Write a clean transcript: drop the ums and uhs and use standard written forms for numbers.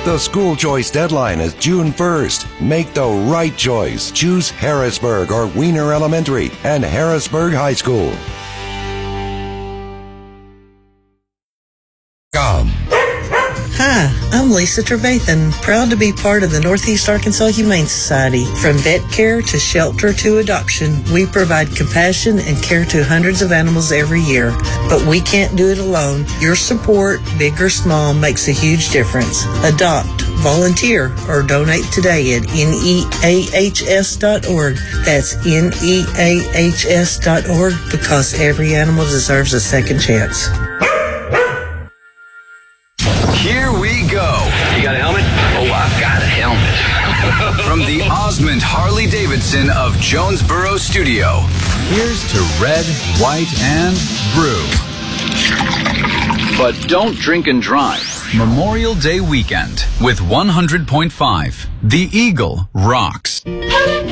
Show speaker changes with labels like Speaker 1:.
Speaker 1: The school choice deadline is June 1st. Make the right choice. Choose Harrisburg or Wiener Elementary and Harrisburg High School.
Speaker 2: Hi, I'm Lisa Trevathan, proud to be part of the Northeast Arkansas Humane Society. From vet care to shelter to adoption, we provide compassion and care to hundreds of animals every year. But we can't do it alone. Your support, big or small, makes a huge difference. Adopt, volunteer, or donate today at neahs.org. That's neahs.org, because every animal deserves a second chance.
Speaker 3: Here we go.
Speaker 4: You got a helmet? Oh, I've got a helmet.
Speaker 3: From the Osmond Harley-Davidson of Jonesboro Studio, here's to red, white, and brew. But don't drink and drive. Memorial Day weekend with 100.5. The Eagle rocks.